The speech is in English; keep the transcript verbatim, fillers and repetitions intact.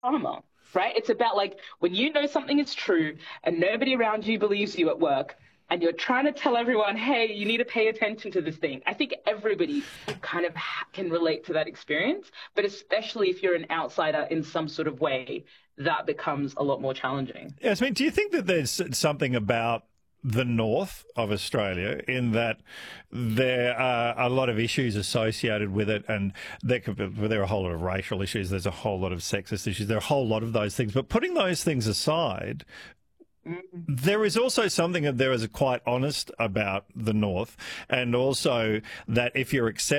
Karma, right? It's about like when you know something is true and nobody around you believes you at work and you're trying to tell everyone, hey, you need to pay attention to this thing. I think everybody kind of ha- can relate to that experience, but especially if you're an outsider in some sort of way, that becomes a lot more challenging. Yes, I mean, do you think that there's something about the north of Australia in that there are a lot of issues associated with it, and there could be, well, there are a whole lot of racial issues, there's a whole lot of sexist issues, there are a whole lot of those things. But putting those things aside, there is also something that there is quite honest about the north, and also that if you're accepted